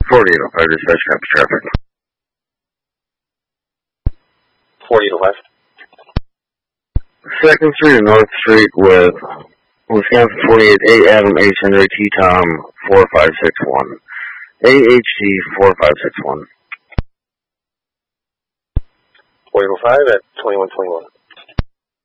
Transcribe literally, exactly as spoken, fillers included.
forty-eight oh five, dispatch campus traffic. forty-eight oh five. Second Street and North Street with Wisconsin twenty-eight, A Adam H Henry T Tom four five six one. A H T four five six one. forty-eight oh five at twenty-one twenty-one.